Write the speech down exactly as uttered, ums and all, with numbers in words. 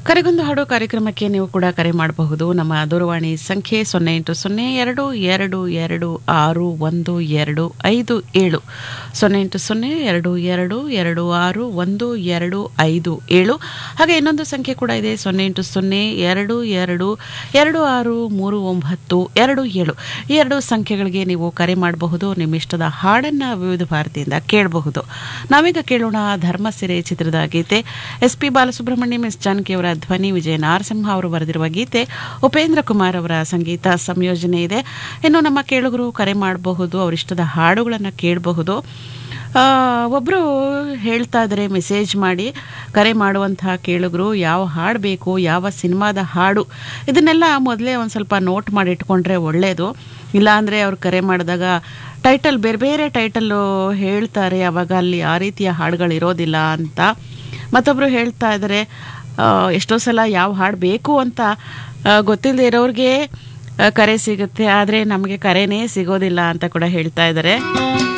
ಕರೆಗೊಂದು ಹಾಡು ಕಾರ್ಯಕ್ರಮಕ್ಕೆ ನೀವು ಕೂಡ ಕರೆ ಮಾಡಬಹುದು. ನಮ್ಮ ದೂರವಾಣಿ ಸಂಖ್ಯೆ ಸೊನ್ನೆ ಎಂಟು ಸೊನ್ನೆ ಎರಡು ಎರಡು ಎರಡು ಆರು ಒಂದು ಎರಡು ಐದು ಏಳು ಸೊನ್ನೆ ಎಂಟು ಸೊನ್ನೆ ಎರಡು ಎರಡು ಎರಡು ಆರು ಒಂದು ಎರಡು ಐದು ಏಳು. ಹಾಗೆ ಇನ್ನೊಂದು ಸಂಖ್ಯೆ ಕೂಡ ಇದೆ, ಸೊನ್ನೆ ಎಂಟು ಸೊನ್ನೆ ಎರಡು ಎರಡು ಎರಡು ಆರು ಮೂರು ಒಂಬತ್ತು ಎರಡು ಏಳು. ಈ ಎರಡು ಸಂಖ್ಯೆಗಳಿಗೆ ನೀವು ಕರೆ ಮಾಡಬಹುದು. ನಿಮ್ಮ ಇಷ್ಟದ ಹಾಡನ್ನು ವಿವಿಧ ಭಾರತಿಯಿಂದ ಕೇಳಬಹುದು. ನಾವೀಗ ಕೇಳೋಣ ಧರ್ಮಸಿರೆ ಚಿತ್ರದ ಗೀತೆ. ಎಸ್ ಪಿ ಬಾಲಸುಬ್ರಹ್ಮಣ್ಯಂ, ಎಸ್ ಜಾನಕಿಯವರ ಧ್ವನಿ, ವಿಜಯ ನಾರಸಿಂಹ ಅವರು ಬರೆದಿರುವ ಗೀತೆ, ಉಪೇಂದ್ರ ಕುಮಾರ್ ಅವರ ಸಂಗೀತ ಸಂಯೋಜನೆ ಇದೆ. ಇನ್ನು ನಮ್ಮ ಕೇಳುಗರು ಕರೆ ಮಾಡಬಹುದು, ಅವರಿಷ್ಟದ ಹಾಡುಗಳನ್ನು ಕೇಳಬಹುದು. ಒಬ್ಬರು ಹೇಳ್ತಾ ಇದ್ದಾರೆ, ಮೆಸೇಜ್ ಮಾಡಿ ಕರೆ ಮಾಡುವಂತಹ ಕೇಳುಗರು ಯಾವ ಹಾಡು ಬೇಕು, ಯಾವ ಸಿನಿಮಾದ ಹಾಡು, ಇದನ್ನೆಲ್ಲ ಮೊದಲೇ ಒಂದು ಸ್ವಲ್ಪ ನೋಟ್ ಮಾಡಿ ಇಟ್ಕೊಂಡ್ರೆ ಒಳ್ಳೆಯದು. ಇಲ್ಲಾಂದರೆ ಅವ್ರು ಕರೆ ಮಾಡಿದಾಗ ಟೈಟಲ್ ಬೇರೆ ಬೇರೆ ಟೈಟಲ್ಲು ಹೇಳ್ತಾರೆ, ಆವಾಗ ಅಲ್ಲಿ ಆ ರೀತಿಯ ಹಾಡುಗಳಿರೋದಿಲ್ಲ ಅಂತ. ಮತ್ತೊಬ್ಬರು ಹೇಳ್ತಾ ಇದ್ದಾರೆ, ಎಷ್ಟೋ ಸಲ ಯಾವ ಹಾಡು ಬೇಕು ಅಂತ ಗೊತ್ತಿಲ್ಲದೆ ಇರೋರಿಗೆ ಕರೆ ಸಿಗುತ್ತೆ, ಆದರೆ ನಮಗೆ ಕರೆನೇ ಸಿಗೋದಿಲ್ಲ ಅಂತ ಕೂಡ ಹೇಳ್ತಾ ಇದ್ದಾರೆ.